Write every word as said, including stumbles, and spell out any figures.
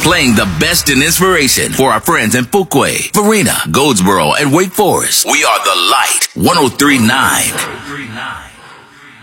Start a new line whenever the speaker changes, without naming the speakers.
Playing the best in inspiration for our friends in Fuquay, Varina, Goldsboro, and Wake Forest. We are The Light, one oh three point nine.